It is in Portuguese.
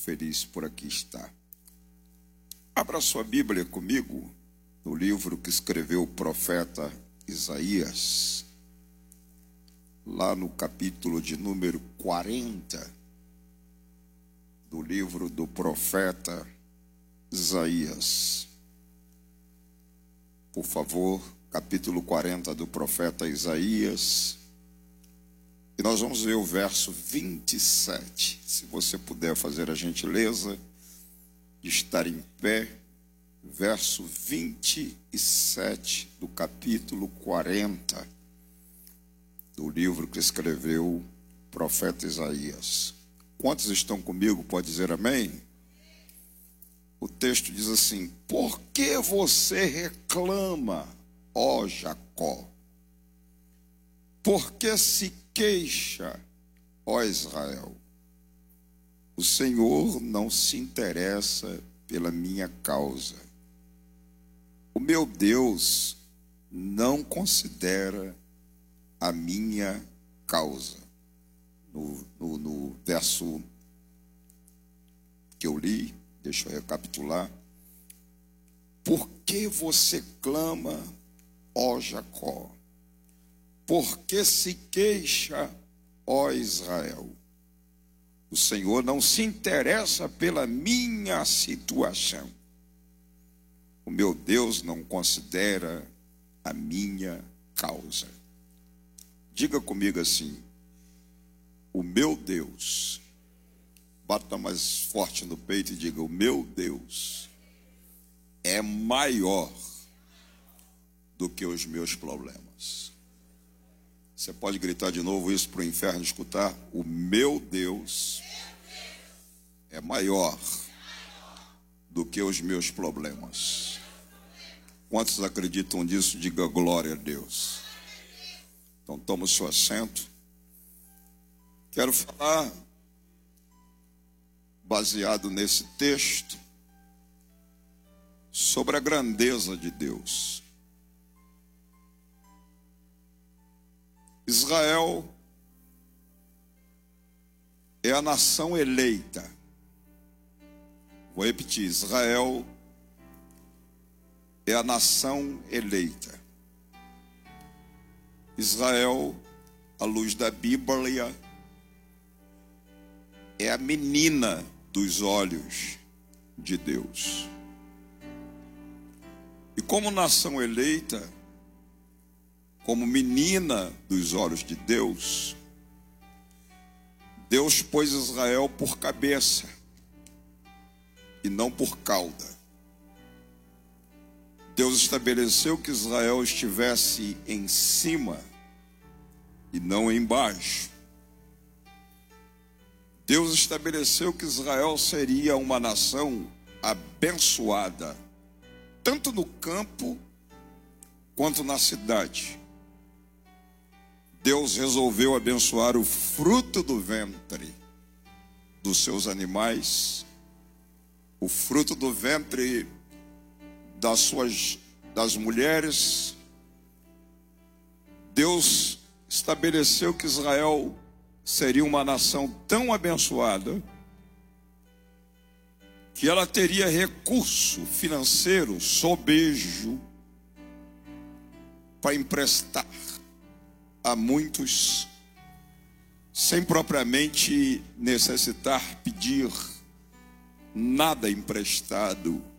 feliz por aqui estar. Abra sua Bíblia comigo no livro que escreveu o profeta Isaías, lá no capítulo de número 40 do livro do profeta Isaías. Por favor, capítulo 40 do profeta Isaías. E nós vamos ver o verso 27. Se você puder fazer a gentileza de estar em pé. Verso 27 do capítulo 40 do livro que escreveu o profeta Isaías. Quantos estão comigo? Pode dizer amém? O texto diz assim: por que você reclama, ó Jacó? Por que se queixa, ó Israel? O Senhor não se interessa pela minha causa. O meu Deus não considera a minha causa. No verso que eu li, deixa eu recapitular. Por que você clama, ó Jacó? Por que se queixa, ó Israel? O Senhor não se interessa pela minha situação. O meu Deus não considera a minha causa. Diga comigo assim: o meu Deus. Bata mais forte no peito e diga: o meu Deus é maior do que os meus problemas. Você pode gritar de novo isso para o inferno escutar? O meu Deus é maior do que os meus problemas. Quantos acreditam nisso? Diga glória a Deus. Então toma o seu assento. Quero falar, baseado nesse texto, sobre a grandeza de Deus. Israel é a nação eleita. Vou repetir: Israel é a nação eleita. Israel, à luz da Bíblia, é a menina dos olhos de Deus. E como nação eleita, como menina dos olhos de Deus, Deus pôs Israel por cabeça e não por cauda. Deus estabeleceu que Israel estivesse em cima e não embaixo. Deus estabeleceu que Israel seria uma nação abençoada, tanto no campo quanto na cidade. Deus resolveu abençoar o fruto do ventre dos seus animais, o fruto do ventre das mulheres. Deus estabeleceu que Israel seria uma nação tão abençoada que ela teria recurso financeiro, sobejo, para emprestar a muitos, sem propriamente necessitar pedir nada emprestado